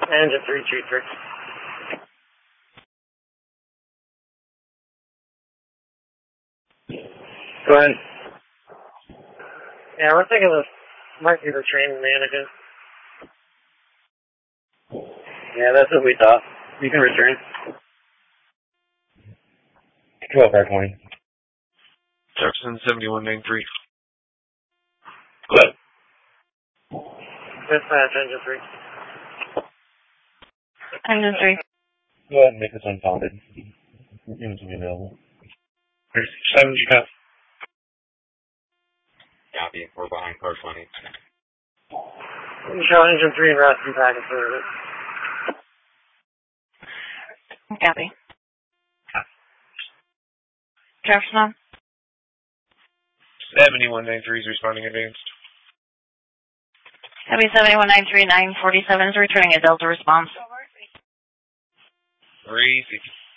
Engine 323. Go ahead. Yeah, we're thinking this might be the training manager. Yeah, that's what we thought. You can return. 12-20. Jefferson 7193. Go ahead. Dispatch, Engine 3. Engine 3. Go ahead and make this unfounded. Units will be available. 7, you got. Copy. We're behind car 20. You show Engine 3 and rescue package service. Copy. Jefferson. 7193 is responding advanced. Copy 7193947 is returning a Delta response. 360.